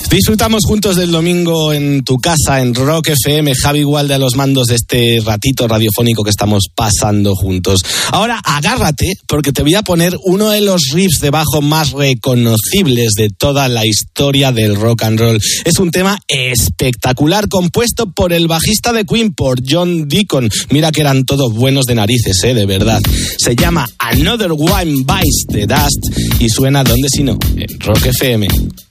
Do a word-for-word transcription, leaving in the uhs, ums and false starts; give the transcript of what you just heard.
Disfrutamos juntos del domingo en tu casa, en Rock F M. Javi Gualde a los mandos de este ratito radiofónico que estamos pasando juntos. Ahora agárrate, porque te voy a poner uno de los riffs de bajo más reconocibles de toda la historia del rock and roll. Es un tema espectacular, compuesto por el bajista de Queen, por John Deacon. Mira que eran todos buenos de narices, eh, de verdad. Se llama Another One Bites the Dust y suena, ¿dónde si no? En Rock F M.